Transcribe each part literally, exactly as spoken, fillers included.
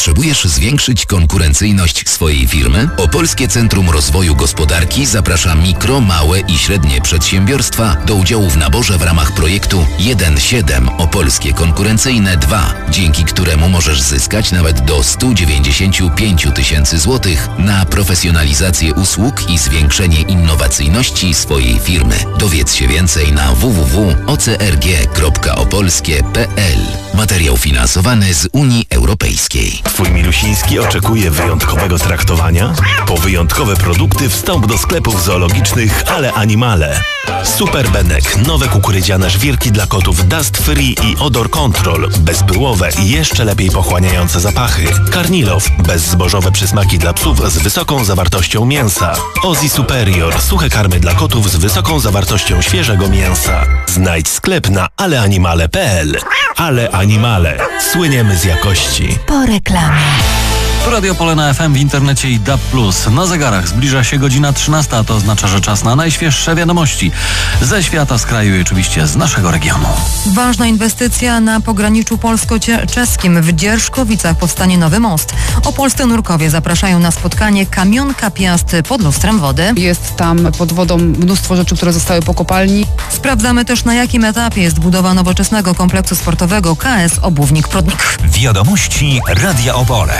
Potrzebujesz zwiększyć konkurencyjność swojej firmy? Opolskie Centrum Rozwoju Gospodarki zaprasza mikro, małe i średnie przedsiębiorstwa do udziału w naborze w ramach projektu jeden siedem Opolskie Konkurencyjne dwa, dzięki któremu możesz zyskać nawet do sto dziewięćdziesiąt pięć tysięcy złotych na profesjonalizację usług i zwiększenie innowacyjności swojej firmy. Dowiedz się więcej na w w w kropka o c r g kropka opolskie kropka p l. Materiał finansowany z Unii Europejskiej. Twój Milusiński oczekuje wyjątkowego traktowania? Po wyjątkowe produkty wstąp do sklepów zoologicznych Ale Animale. Super Benek, nowe kukurydziane żwirki dla kotów Dust Free i Odor Control, bezpyłowe i jeszcze lepiej pochłaniające zapachy. Karnilow, bezzbożowe przysmaki dla psów z wysoką zawartością mięsa. Ozzy Superior, suche karmy dla kotów z wysoką zawartością świeżego mięsa. Znajdź sklep na aleanimale kropka p l. Ale Animale. Słyniemy z jakości. Po reklamie. Tu Radio Opole na F M, w internecie i D A B plus. Na zegarach zbliża się godzina trzynasta, a to oznacza, że czas na najświeższe wiadomości ze świata, z kraju i oczywiście z naszego regionu. Ważna inwestycja na pograniczu polsko-czeskim. W Dzierżkowicach powstanie nowy most. Opolscy nurkowie zapraszają na spotkanie Kamionka Piast pod lustrem wody. Jest tam pod wodą mnóstwo rzeczy, które zostały po kopalni. Sprawdzamy też, na jakim etapie jest budowa nowoczesnego kompleksu sportowego K S Obównik Prudnik. Wiadomości Radia Opole.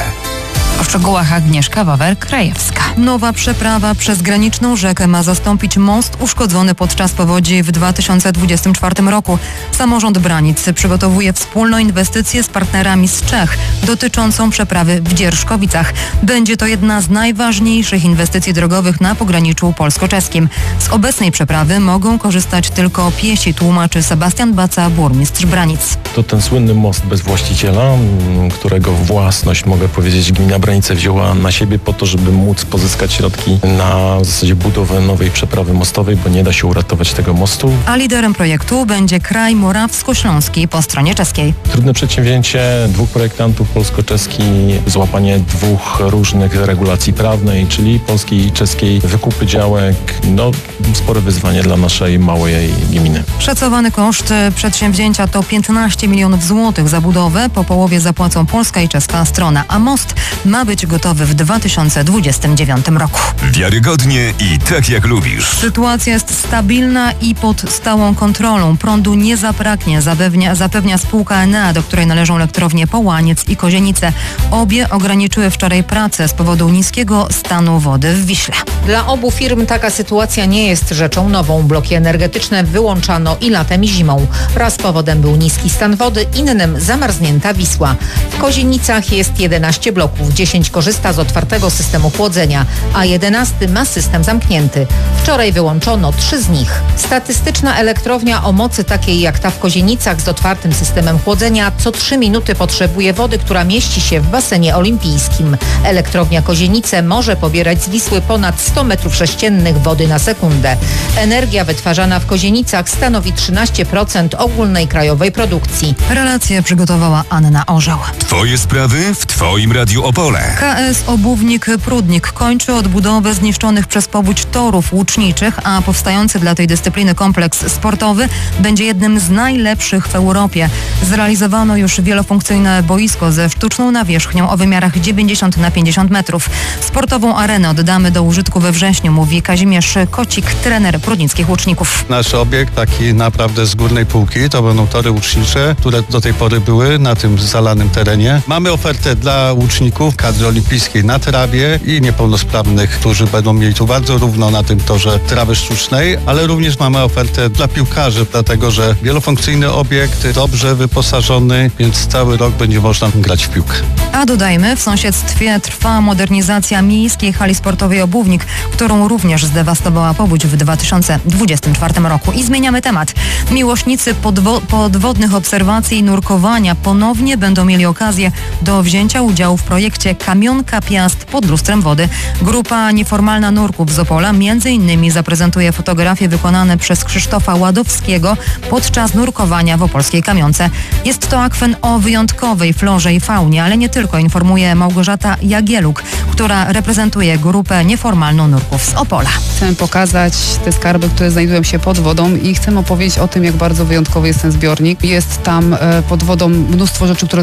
O szczegółach Agnieszka Wawer-Krajewska. Nowa przeprawa przez graniczną rzekę ma zastąpić most uszkodzony podczas powodzi w dwa tysiące dwudziestym czwartym roku. Samorząd Branic przygotowuje wspólną inwestycję z partnerami z Czech dotyczącą przeprawy w Dzierżkowicach. Będzie to jedna z najważniejszych inwestycji drogowych na pograniczu polsko-czeskim. Z obecnej przeprawy mogą korzystać tylko piesi, tłumaczy Sebastian Baca, burmistrz Branic. To ten słynny most bez właściciela, którego własność, mogę powiedzieć, gmina Branice wzięła na siebie po to, żeby móc pozyskać środki na w zasadzie budowę nowej przeprawy mostowej, bo nie da się uratować tego mostu. A liderem projektu będzie kraj morawsko-śląski po stronie czeskiej. Trudne przedsięwzięcie dwóch projektantów polsko-czeski, złapanie dwóch różnych regulacji prawnej, czyli polskiej i czeskiej, wykupy działek, no spore wyzwanie dla naszej małej gminy. Szacowany koszt przedsięwzięcia to piętnaście milionów złotych za budowę. Po połowie zapłacą polska i czeska strona, a most ma być gotowy w dwa tysiące dwudziestym dziewiątym roku. Wiarygodnie i tak jak lubisz. Sytuacja jest stabilna i pod stałą kontrolą. Prądu nie zabraknie, zapewnia, zapewnia spółka Enea, do której należą elektrownie Połaniec i Kozienice. Obie ograniczyły wczoraj pracę z powodu niskiego stanu wody w Wiśle. Dla obu firm taka sytuacja nie jest rzeczą nową. Bloki energetyczne wyłączano i latem, i zimą. Raz powodem był niski stan wody, innym zamarznięta Wisła. W Kozienicach jest jedenaście bloków, dziesięć korzysta z otwartego systemu chłodzenia, a jedenasty ma system zamknięty. Wczoraj wyłączono trzy z nich. Statystyczna elektrownia o mocy takiej jak ta w Kozienicach z otwartym systemem chłodzenia co trzy minuty potrzebuje wody, która mieści się w basenie olimpijskim. Elektrownia Kozienice może pobierać z Wisły ponad sto metrów sześciennych wody na sekundę. Energia wytwarzana w Kozienicach stanowi trzynaście procent ogólnej krajowej produkcji. Relację przygotowała Anna Orzeł. Twoje sprawy w Twoim Radiu Opole. K S Obównik Prudnik kończy odbudowę zniszczonych przez powódź torów łuczniczych, a powstający dla tej dyscypliny kompleks sportowy będzie jednym z najlepszych w Europie. Zrealizowano już wielofunkcyjne boisko ze sztuczną nawierzchnią o wymiarach dziewięćdziesiąt na pięćdziesiąt metrów. Sportową arenę oddamy do użytku we wrześniu, mówi Kazimierz Kocik, trener prudnickich łuczników. Nasz obiekt taki naprawdę z górnej półki to będą tory łucznicze, które do tej pory były na tym zalanym terenie. Mamy ofertę dla łuczników kadry olimpijskiej na trawie i niepełnosprawnych, którzy będą mieli tu bardzo równo na tym torze trawy sztucznej, ale również mamy ofertę dla piłkarzy, dlatego że wielofunkcyjny obiekt, dobrze wyposażony, więc cały rok będzie można grać w piłkę. A dodajmy, w sąsiedztwie trwa modernizacja miejskiej hali sportowej Obównik, którą również zdewastowała powódź w dwa tysiące dwudziestym czwartym roku. I zmieniamy temat. Miłośnicy podwo- podwodnych obserwacji i nurkowania ponownie będą mieli okazję do wzięcia udziału w projekcie Kamionka Piast pod lustrem wody. Grupa nieformalna nurków z Opola między innymi zaprezentuje fotografie wykonane przez Krzysztofa Ładowskiego podczas nurkowania w opolskiej Kamionce. Jest to akwen o wyjątkowej florze i faunie, ale nie tylko, informuje Małgorzata Jagieluk, która reprezentuje grupę nieformalną nurków z Opola. Chcemy pokazać te skarby, które znajdują się pod wodą i chcemy opowiedzieć o tym, jak bardzo wyjątkowy jest ten zbiornik. Jest tam e, pod wodą mnóstwo rzeczy, które zostały pokopane.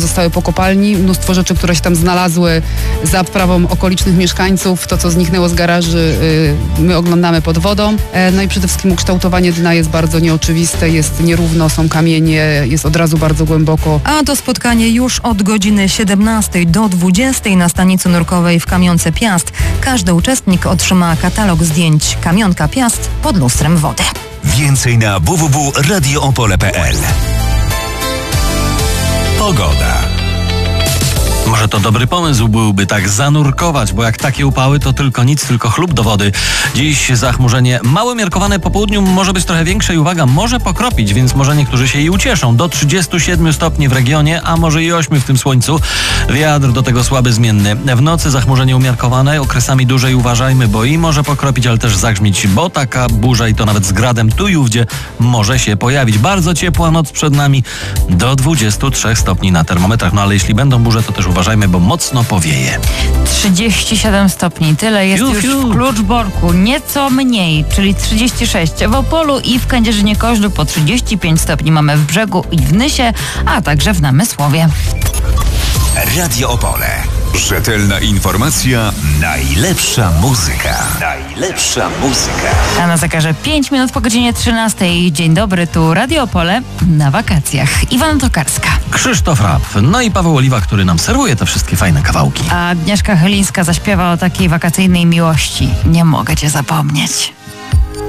kopalni. Mnóstwo rzeczy, które się tam znalazły za sprawą okolicznych mieszkańców. To, co zniknęło z garaży, my oglądamy pod wodą. No i przede wszystkim ukształtowanie dna jest bardzo nieoczywiste, jest nierówno, są kamienie, jest od razu bardzo głęboko. A to spotkanie już od godziny siedemnastej do dwudziestej na stanicy nurkowej w Kamionce Piast. Każdy uczestnik otrzyma katalog zdjęć Kamionka Piast pod lustrem wody. Więcej na w w w kropka radio opole kropka p l. Pogoda. Może to dobry pomysł byłby tak zanurkować, bo jak takie upały, to tylko nic, tylko chlub do wody. Dziś zachmurzenie małe miarkowane po południu może być trochę większe i uwaga, może pokropić, więc może niektórzy się i ucieszą. Do trzydziestu siedmiu stopni w regionie, a może i ośmiu w tym słońcu. Wiatr do tego słaby, zmienny. W nocy zachmurzenie umiarkowane, okresami dłużej uważajmy, bo i może pokropić, ale też zagrzmić, bo taka burza i to nawet z gradem tu i ówdzie może się pojawić. Bardzo ciepła noc przed nami, do dwudziestu trzech stopni na termometrach, no ale jeśli będą burze, to też uważajmy, bo mocno powieje. trzydzieści siedem stopni, tyle jest Fiu, już fiu. w Kluczborku, nieco mniej, czyli trzydzieści sześć w Opolu i w Kędzierzynie-Koźlu, po trzydzieści pięć stopni mamy w Brzegu i w Nysie, a także w Namysłowie. Radio Opole. Rzetelna informacja, najlepsza muzyka. Najlepsza muzyka. A na zegarze pięć minut po godzinie trzynastej. Dzień dobry, tu Radio Opole na wakacjach. Iwona Tokarska. Krzysztof Rapp, no i Paweł Oliwa, który nam serwuje te wszystkie fajne kawałki. A Agnieszka Chylińska zaśpiewa o takiej wakacyjnej miłości. Nie mogę cię zapomnieć.